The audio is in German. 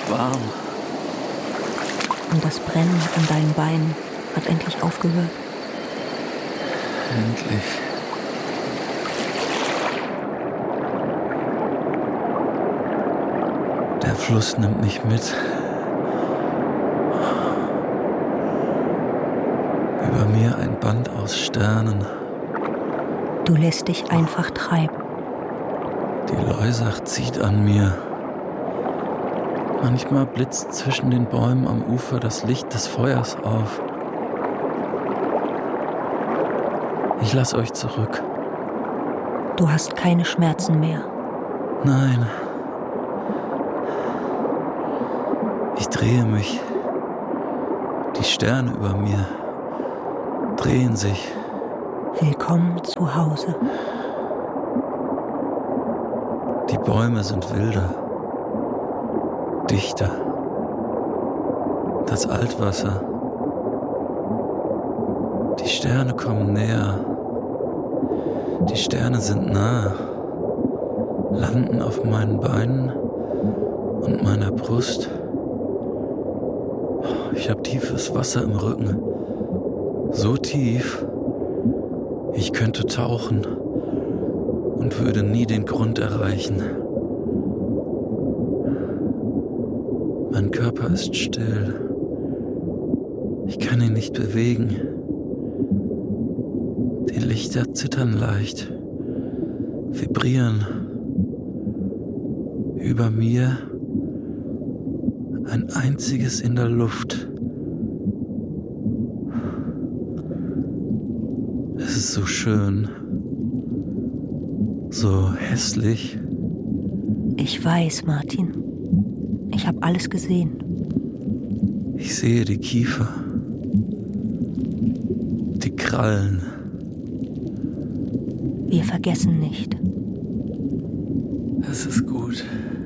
warm. Und das Brennen an deinen Beinen hat endlich aufgehört. Endlich. Der Fluss nimmt mich mit. Über mir ein Band aus Sternen. Du lässt dich einfach treiben. Die Loisach zieht an mir. Manchmal blitzt zwischen den Bäumen am Ufer das Licht des Feuers auf. Ich lasse euch zurück. Du hast keine Schmerzen mehr. Nein. Ich drehe mich. Die Sterne über mir drehen sich. Willkommen zu Hause. Die Bäume sind wilder, dichter. Das Altwasser. Die Sterne kommen näher. Die Sterne sind nah, landen auf meinen Beinen und meiner Brust. Ich habe tiefes Wasser im Rücken. So tief, ich könnte tauchen und würde nie den Grund erreichen. Mein Körper ist still. Ich kann ihn nicht bewegen. Die Lichter zittern leicht, vibrieren. Über mir ein einziges in der Luft. Es ist so schön, so hässlich. Ich weiß, Martin. Ich habe alles gesehen. Ich sehe die Kiefer, die Krallen. Wir vergessen nicht. Es ist gut.